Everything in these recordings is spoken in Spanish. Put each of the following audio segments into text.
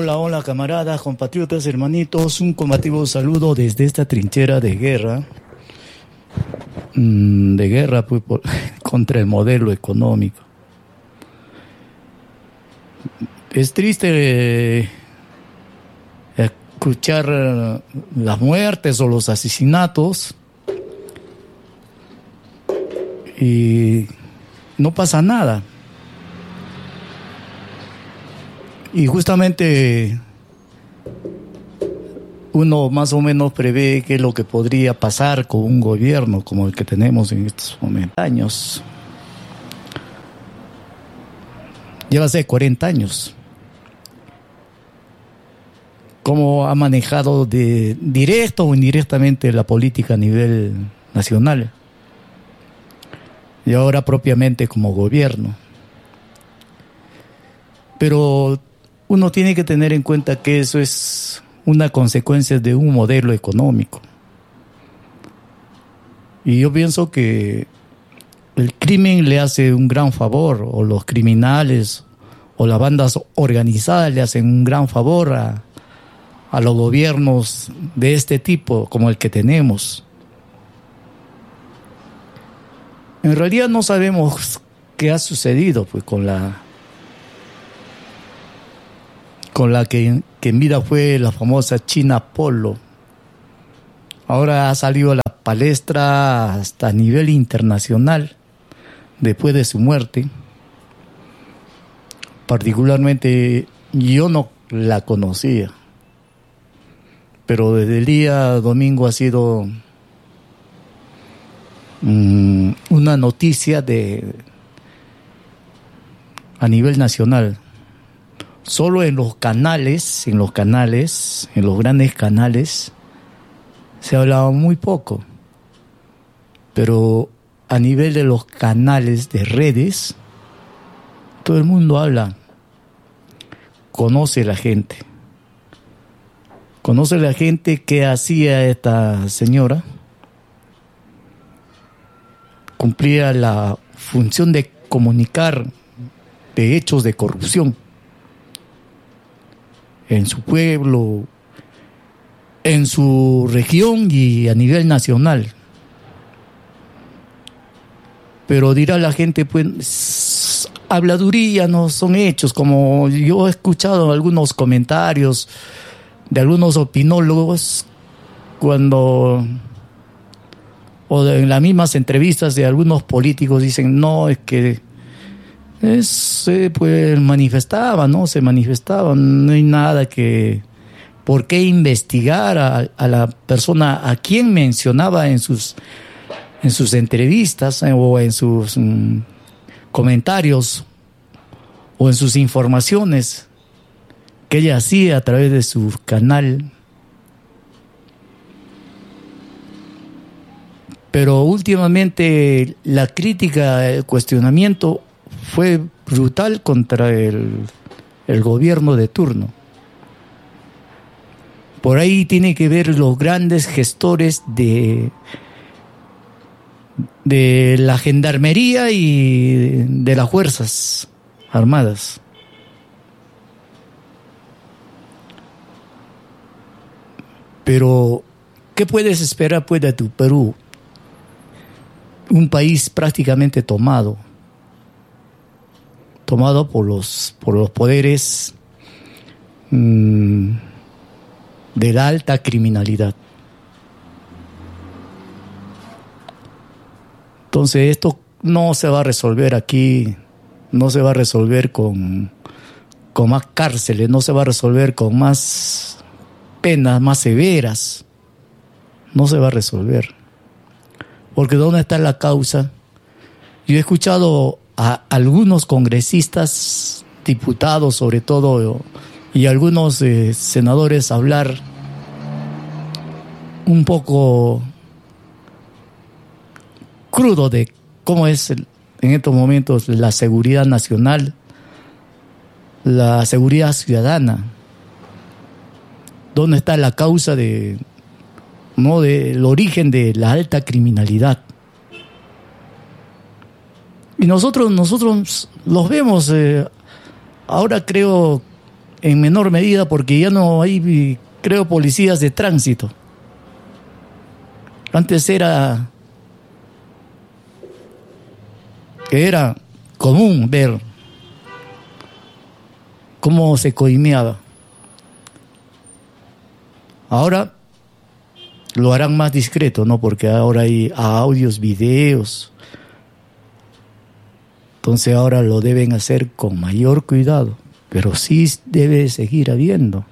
Hola, hola camaradas, compatriotas, hermanitos, un combativo saludo desde esta trinchera de guerra, pues, contra el modelo económico. Es triste escuchar las muertes o los asesinatos y no pasa nada. Y justamente uno más o menos prevé qué es lo que podría pasar con un gobierno como el que tenemos en estos momentos. Lleva hace 40 años. Cómo ha manejado de directo o indirectamente la política a nivel nacional. Y ahora propiamente como gobierno. Pero uno tiene que tener en cuenta que eso es una consecuencia de un modelo económico. Y yo pienso que el crimen le hace un gran favor, o los criminales o las bandas organizadas le hacen un gran favor a los gobiernos de este tipo, como el que tenemos. En realidad no sabemos qué ha sucedido pues, con la que en vida fue la famosa China Polo. Ahora ha salido a la palestra hasta a nivel internacional después de su muerte. Particularmente yo no la conocía, pero desde el día domingo ha sido una noticia a nivel nacional. Solo en los grandes canales, se hablaba muy poco. Pero a nivel de los canales de redes, todo el mundo habla. Conoce la gente. Conoce la gente qué hacía esta señora. Cumplía la función de comunicar de hechos de corrupción en su pueblo, en su región y a nivel nacional. Pero dirá la gente, pues, habladuría, no son hechos, como yo he escuchado algunos comentarios de algunos opinólogos o en las mismas entrevistas de algunos políticos dicen, no, es que pues manifestaban, no hay nada por qué investigar a la persona a quien mencionaba en sus entrevistas o en sus comentarios o en sus informaciones que ella hacía a través de su canal. Pero últimamente la crítica, el cuestionamiento fue brutal contra el gobierno de turno. Por ahí tiene que ver los grandes gestores de la gendarmería y de las Fuerzas Armadas. Pero, ¿qué puedes esperar pues de tu Perú? Un país prácticamente tomado por los poderes de la alta criminalidad. Entonces esto no se va a resolver aquí, no se va a resolver con más cárceles, no se va a resolver con más penas más severas, no se va a resolver. Porque ¿dónde está la causa? Yo he escuchado a algunos congresistas, diputados sobre todo, y algunos senadores hablar un poco crudo de cómo es en estos momentos la seguridad nacional, la seguridad ciudadana. ¿Dónde está la causa del origen de la alta criminalidad? Y nosotros los vemos. Ahora creo en menor medida porque ya no hay, creo, policías de tránsito. Antes era común ver cómo se coimeaba. Ahora lo harán más discreto, ¿no? Porque ahora hay audios, videos. Entonces ahora lo deben hacer con mayor cuidado, pero sí debe seguir habiendo,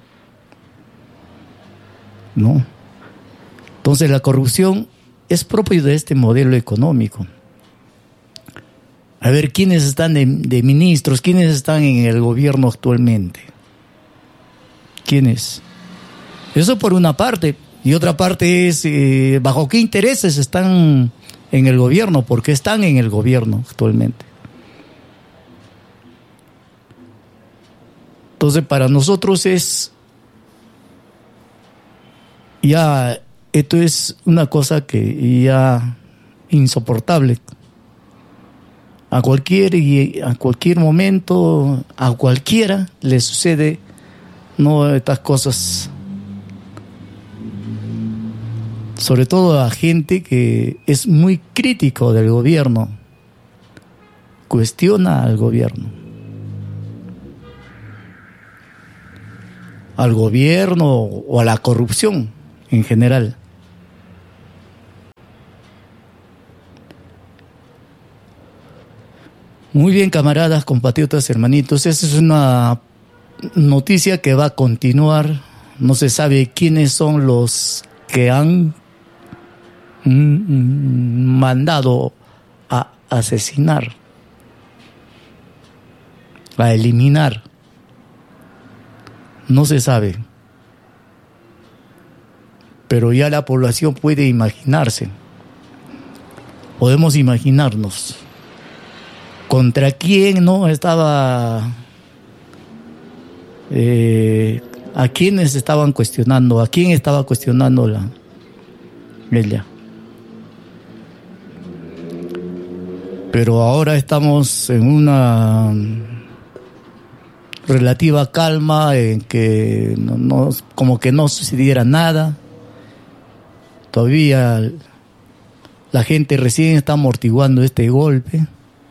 ¿no? Entonces la corrupción es propio de este modelo económico. A ver, ¿quiénes están de ministros? ¿Quiénes están en el gobierno actualmente? ¿Quiénes? Eso por una parte. Y otra parte es, ¿bajo qué intereses están en el gobierno? ¿Por qué están en el gobierno actualmente? Entonces, para nosotros esto es una cosa que ya insoportable. A cualquier momento, a cualquiera le sucede, no, estas cosas. Sobre todo a gente que es muy crítico del gobierno, cuestiona al gobierno o a la corrupción en general. Muy bien, camaradas, compatriotas, hermanitos, esa es una noticia que va a continuar. No se sabe quiénes son los que han mandado a asesinar, a eliminar. No se sabe. Pero ya la población puede imaginarse. Podemos imaginarnos contra quién no estaba, a quiénes estaban cuestionando, a quién estaba cuestionando ella. Pero ahora estamos en una relativa calma, en que como que no sucediera nada. Todavía la gente recién está amortiguando este golpe.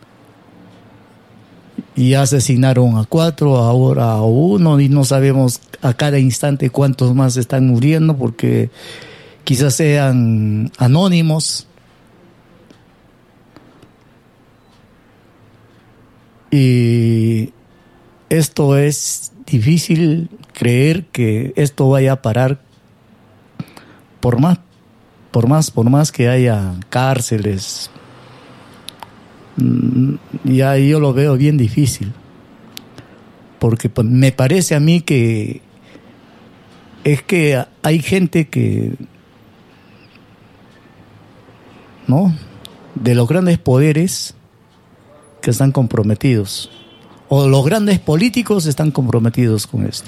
Y asesinaron a 4, ahora a 1, y no sabemos a cada instante cuántos más están muriendo, porque quizás sean anónimos. Y esto es difícil creer que esto vaya a parar por más que haya cárceles. Ya yo lo veo bien difícil, porque me parece a mí que es que hay gente que, ¿no?, de los grandes poderes que están comprometidos, o los grandes políticos están comprometidos con esto.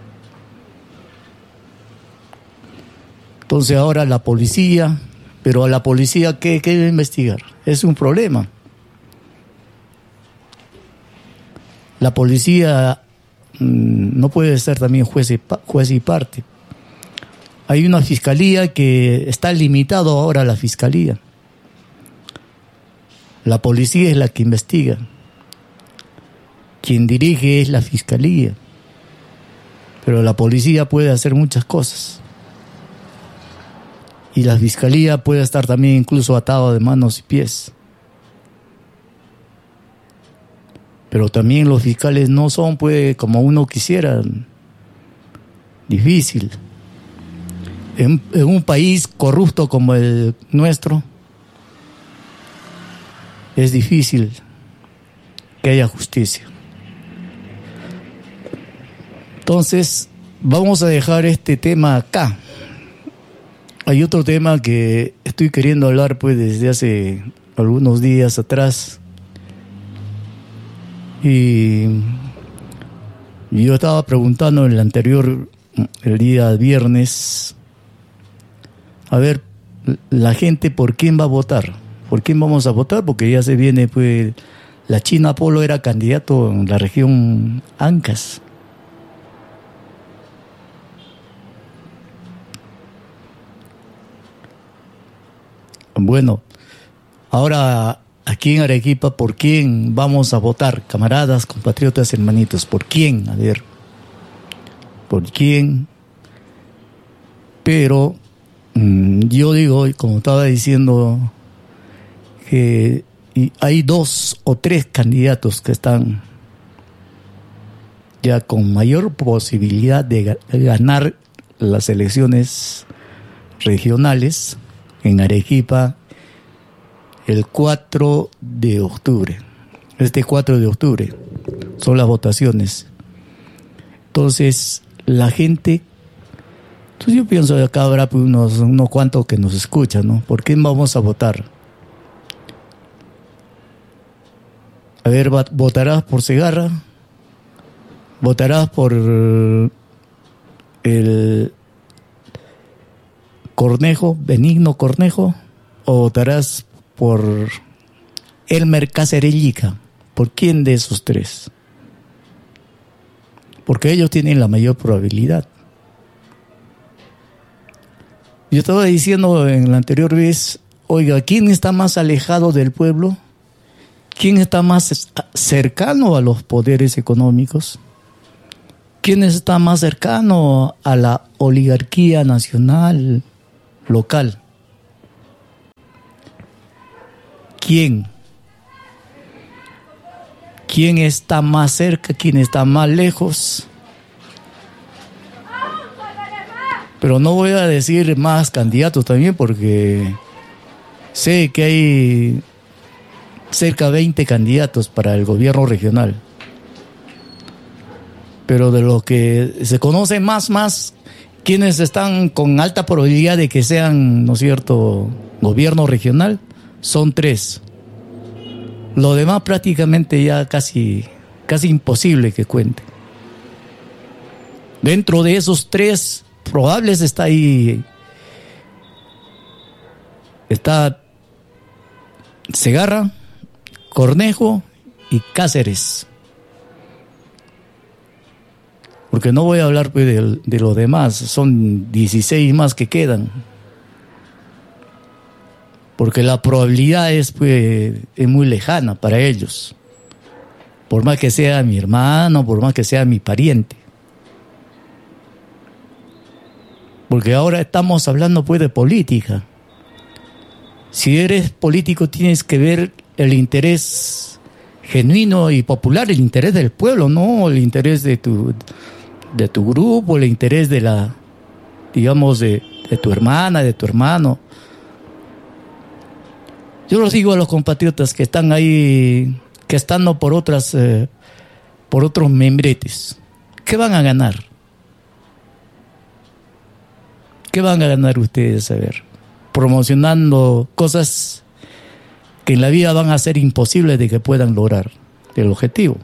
Entonces ahora la policía, pero a la policía ¿qué debe investigar? Es un problema. La policía no puede ser también juez y parte. Hay una fiscalía que está limitado ahora a la fiscalía. La policía es la que investiga. Quien dirige es la fiscalía. Pero la policía puede hacer muchas cosas. Y la fiscalía puede estar también incluso atado de manos y pies. Pero también los fiscales no son, pues, como uno quisiera. Difícil. En un país corrupto como el nuestro, es difícil que haya justicia. Entonces, vamos a dejar este tema acá. Hay otro tema que estoy queriendo hablar, pues, desde hace algunos días atrás. Y yo estaba preguntando el día viernes, a ver, la gente por quién va a votar, por quién vamos a votar, porque ya se viene, pues, la China Polo era candidato en la región Ancash. Bueno, ahora aquí en Arequipa, ¿por quién vamos a votar? Camaradas, compatriotas, hermanitos, ¿por quién? A ver, ¿por quién? Pero yo digo, como estaba diciendo, que hay 2 o 3 candidatos que están ya con mayor posibilidad de ganar las elecciones regionales en Arequipa el 4 de octubre. Este 4 de octubre son las votaciones. Entonces, la gente, entonces yo pienso que acá habrá unos cuantos que nos escuchan, ¿no? ¿Por quién vamos a votar? A ver, ¿votarás por Segarra? ¿Votarás por el Cornejo, Benigno Cornejo? ¿O votarás por Elmer Cacerellica? ¿Por quién de esos 3? Porque ellos tienen la mayor probabilidad. Yo estaba diciendo en la anterior vez, oiga, ¿quién está más alejado del pueblo? ¿Quién está más cercano a los poderes económicos? ¿Quién está más cercano a la oligarquía nacional, local? ¿Quién? ¿Quién está más cerca? ¿Quién está más lejos? Pero no voy a decir más candidatos también porque sé que hay cerca de 20 candidatos para el gobierno regional. Pero de lo que se conoce más, quienes están con alta probabilidad de que sean, ¿no es cierto?, gobierno regional, son 3. Lo demás prácticamente ya casi imposible que cuente. Dentro de esos 3 probables está ahí, está Segarra, Cornejo y Cáceres. Porque no voy a hablar pues, de los demás, son 16 más que quedan. Porque la probabilidad es muy lejana para ellos. Por más que sea mi hermano, por más que sea mi pariente. Porque ahora estamos hablando pues de política. Si eres político tienes que ver el interés genuino y popular, el interés del pueblo, no el interés de tu grupo, el interés de de tu hermana, de tu hermano. Yo los digo a los compatriotas que están ahí, que están por otros membretes. ¿Qué van a ganar? ¿Qué van a ganar ustedes? A ver, promocionando cosas que en la vida van a ser imposibles de que puedan lograr el objetivo.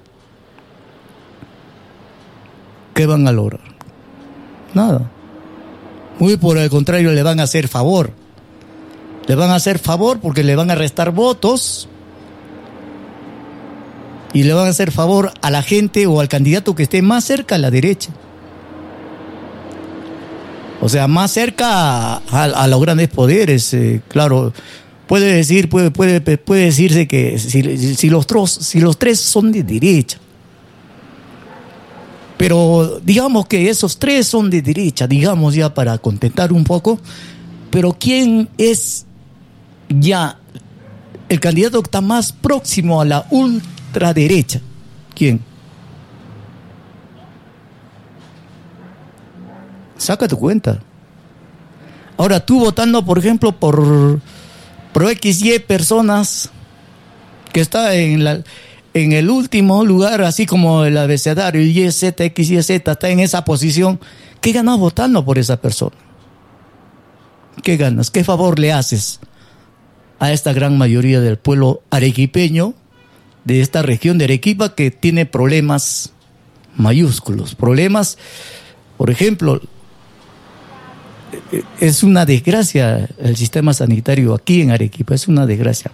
¿Qué van a lograr? Nada. Muy por el contrario, le van a hacer favor. Le van a hacer favor porque le van a restar votos y le van a hacer favor a la gente o al candidato que esté más cerca a la derecha. O sea, más cerca a los grandes poderes. Claro, puede decirse que si los 3 son de derecha. Pero digamos que esos 3 son de derecha, digamos ya para contentar un poco. Pero ¿quién es ya el candidato que está más próximo a la ultraderecha? ¿Quién? Saca tu cuenta. Ahora tú votando, por ejemplo, por XY personas que está en el último lugar, así como el abecedario Y, Z, X, Y, Z, está en esa posición. ¿Qué ganas votando por esa persona? ¿Qué ganas? ¿Qué favor le haces a esta gran mayoría del pueblo arequipeño, de esta región de Arequipa que tiene problemas mayúsculos? Problemas, por ejemplo, es una desgracia el sistema sanitario aquí en Arequipa, es una desgracia.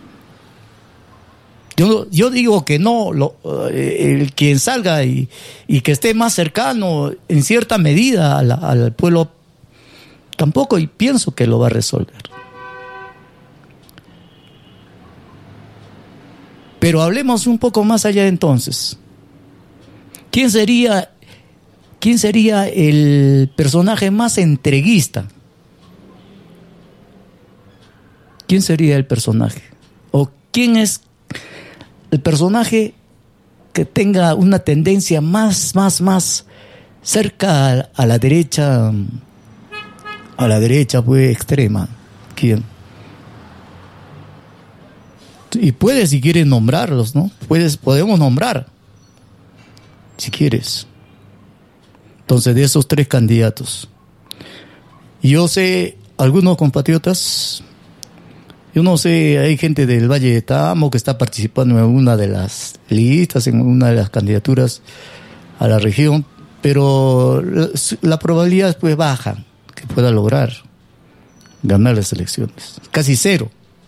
Yo digo que no, quien salga y que esté más cercano en cierta medida al pueblo, tampoco y pienso que lo va a resolver. Pero hablemos un poco más allá entonces. ¿Quién sería el personaje más entreguista? ¿Quién sería el personaje? ¿O quién es el personaje que tenga una tendencia más cerca a la derecha pues extrema? ¿Quién? Y puedes, si quieres, nombrarlos, ¿no? Podemos nombrar, si quieres. Entonces, de esos 3 candidatos. Yo sé, algunos compatriotas, yo no sé, hay gente del Valle de Tamo que está participando en una de las listas, en una de las candidaturas a la región, pero la probabilidad es pues baja que pueda lograr ganar las elecciones. Casi cero.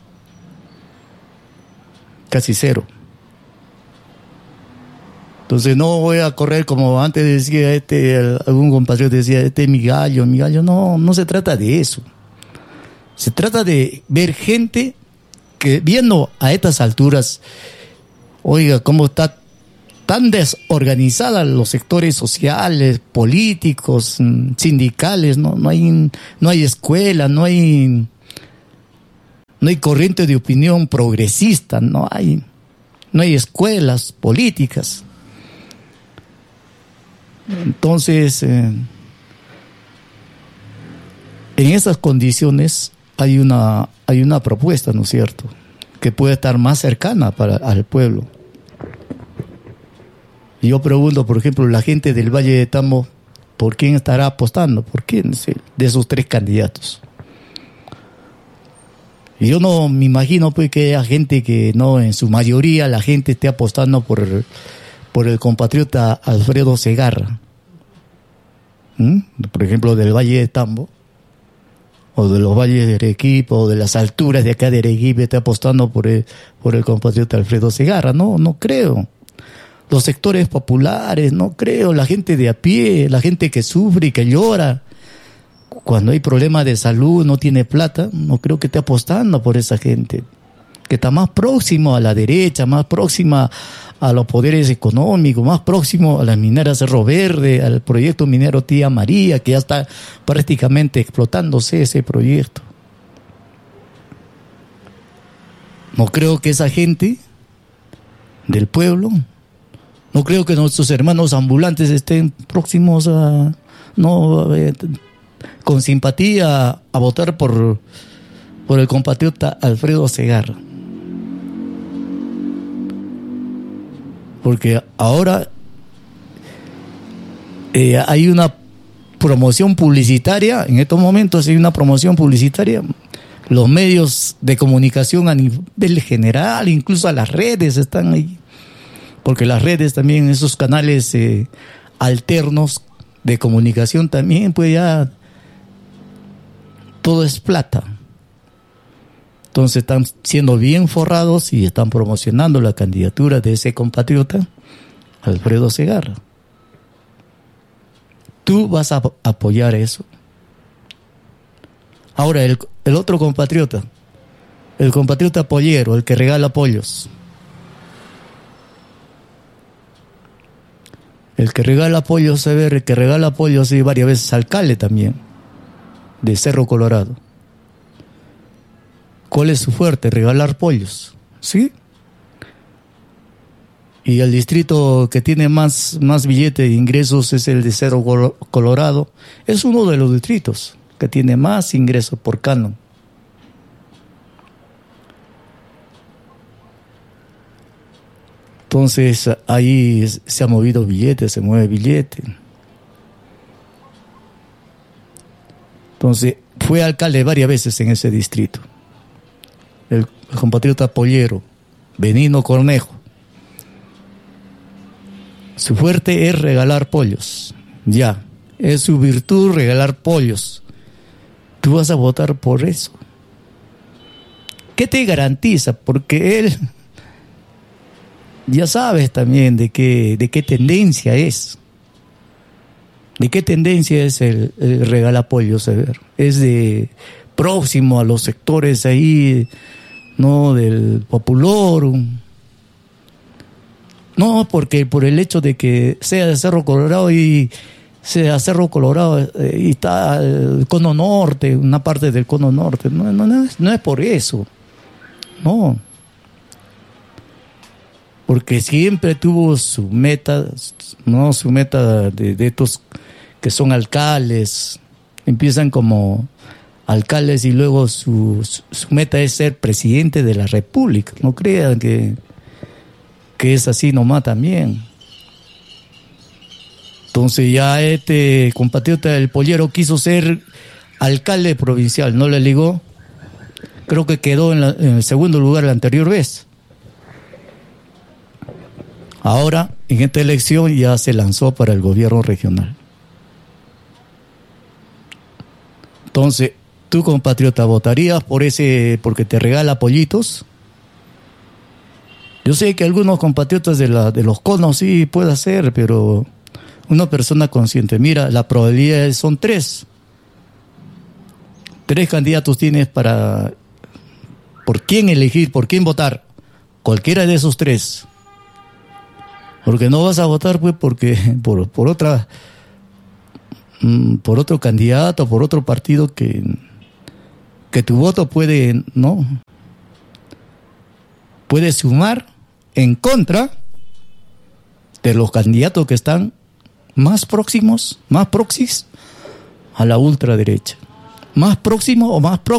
Entonces no voy a correr como antes decía algún compatriota decía, mi gallo, no se trata de eso. Se trata de ver gente que viendo a estas alturas, oiga, cómo está tan desorganizada los sectores sociales, políticos, sindicales, no hay escuela, no hay corriente de opinión progresista, no hay escuelas políticas. Entonces, en esas condiciones hay una propuesta, ¿no es cierto?, que puede estar más cercana al pueblo. Y yo pregunto, por ejemplo, la gente del Valle de Tamo, ¿por quién estará apostando? ¿Por quién? De esos 3 candidatos. Y yo no me imagino pues que haya gente que no, en su mayoría la gente esté apostando por el compatriota Alfredo Segarra. Por ejemplo, del Valle de Tambo, o de los valles de Arequipa, o de las alturas de acá de Arequipa, esté apostando por el compatriota Alfredo Segarra. No creo. Los sectores populares, no creo. La gente de a pie, la gente que sufre y que llora cuando hay problemas de salud, no tiene plata, no creo que esté apostando por esa gente, que está más próximo a la derecha, más próxima a los poderes económicos, más próximo a las mineras Cerro Verde, al proyecto minero Tía María, que ya está prácticamente explotándose ese proyecto. No creo que esa gente del pueblo, no creo que nuestros hermanos ambulantes estén próximos con simpatía a votar por el compatriota Alfredo Segarra. Porque ahora hay una promoción publicitaria, en estos momentos hay una promoción publicitaria, los medios de comunicación a nivel general, incluso a las redes están ahí, porque las redes también, esos canales alternos de comunicación también, pues ya todo es plata. Entonces están siendo bien forrados y están promocionando la candidatura de ese compatriota, Alfredo Segarra. ¿Tú vas a apoyar eso? Ahora, el otro compatriota, el compatriota pollero, el que regala pollos. El que regala pollos, el que regala pollos y varias veces alcalde también, de Cerro Colorado. ¿Cuál es su fuerte? Regalar pollos, ¿sí? Y el distrito que tiene más billete de ingresos es el de Cerro Colorado. Es uno de los distritos que tiene más ingresos por canon. Entonces ahí se ha movido billete, se mueve billete. Entonces fue alcalde varias veces en ese distrito. El compatriota pollero, Benigno Cornejo. Su fuerte es regalar pollos. Ya, es su virtud regalar pollos. ¿Tú vas a votar por eso? ¿Qué te garantiza? Porque él, ya sabes también de qué tendencia es. ¿De qué tendencia es el regalapollos? Es de próximo a los sectores ahí, ¿no? Del Populorum, No, porque por el hecho de que sea de Cerro Colorado y está el cono norte, una parte del cono norte. No es por eso. No. Porque siempre tuvo su meta, ¿no? Su meta de estos que son alcaldes. Empiezan como alcaldes y luego su meta es ser presidente de la República. No crean que es así nomás también. Entonces ya este compatriota del Pollero quiso ser alcalde provincial, no le ligó. Creo que quedó en el segundo lugar la anterior vez. Ahora, en esta elección ya se lanzó para el gobierno regional. Entonces, tú, compatriota, ¿votarías porque te regala pollitos? Yo sé que algunos compatriotas de los conos sí puede ser, pero una persona consciente, mira, la probabilidad son 3. 3 candidatos tienes por quién elegir, por quién votar. Cualquiera de esos 3. Porque no vas a votar pues porque por otro candidato, por otro partido que tu voto puede sumar en contra de los candidatos que están más próximos a la ultraderecha. Más próximo o más próximo